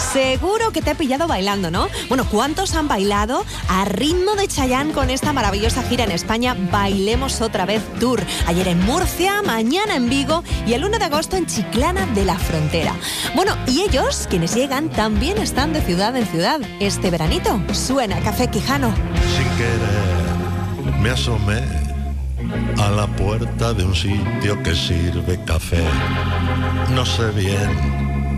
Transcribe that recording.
Seguro que te he pillado bailando, ¿no? Bueno, ¿cuántos han bailado a ritmo de Chayanne con esta maravillosa gira en España? Bailemos otra vez Tour. Ayer en Murcia, mañana en Vigo y el 1 de agosto en Chiclana de la Frontera. Bueno, y ellos, quienes llegan, también están de ciudad en ciudad. Este veranito suena Café Quijano. Sin querer me asomé a la puerta de un sitio que sirve café. No sé bien